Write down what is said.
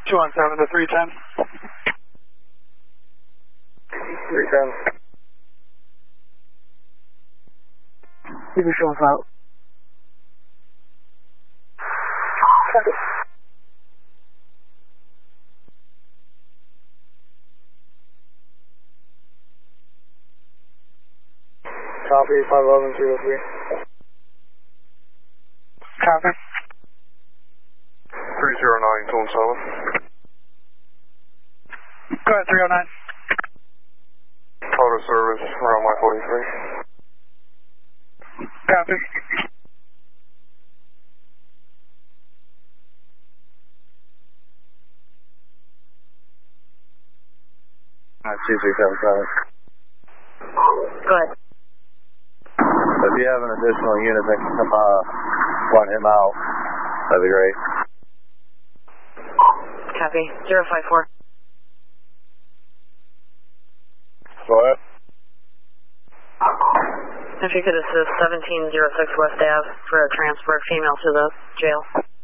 217 to 310. 310. Keep your showing out. Copy, 511-303. Copy. 309, tone 7. Go ahead, 309. Auto service around Y43. Copy. Alright, 2377. Go ahead. If you have an additional unit that can come point him out, that'd be great. Copy. 054. Go ahead. If you could assist 1706 West Ave for a transport female to the jail.